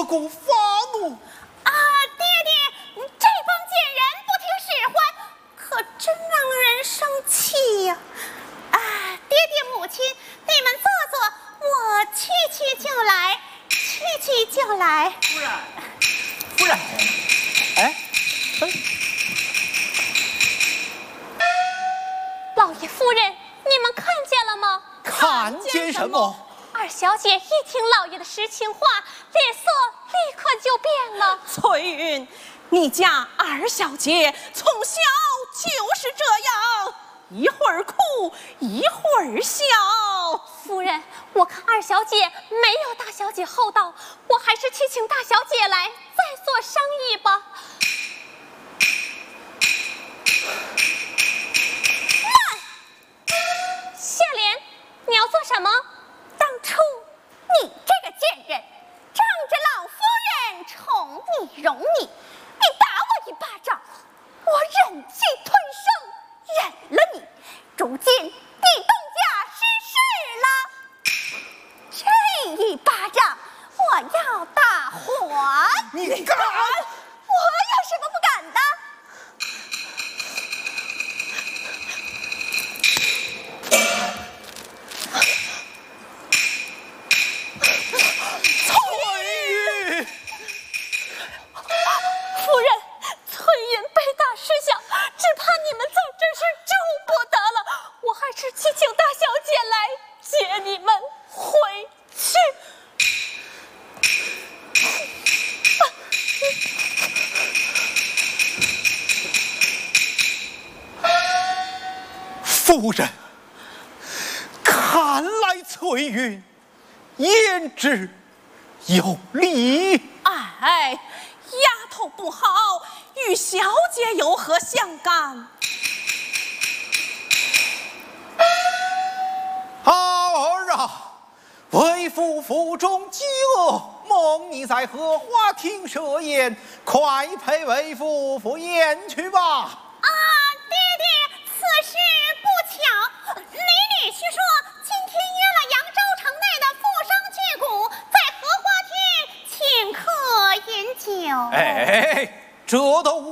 何故发怒？ 啊，爹爹，这帮贱人不听使唤，可真让人生气呀！啊，爹爹母亲，你们坐坐，我去就来，去就来。 夫人，夫人，哎， 老爷夫人，你们看见了吗？ 看见什么？ 二小姐一听老爷的实情话，脸色立刻就变了。 翠云，你家二小姐从小就是这样，一会儿哭一会儿笑。 夫人，我看二小姐没有大小姐厚道，我还是去请大小姐来再做商议吧。夏莲，你要做什么？当初你这个贱人，仗着老夫人宠你容你，你打我一巴掌，我忍气吞声，忍了你。如今你东家失势了，这一巴掌我要大还。 你敢？ 我有什么不敢的？夫人，翠云被大失小，只怕你们在这是救不得了。我还是去请大小姐来接你们回去。 夫人，看来翠云言之有理。 哎，丫头不好，与小姐有何相干？ 儿啊，为父腹中饥饿，蒙你在荷花厅设宴，快陪为父赴宴去吧。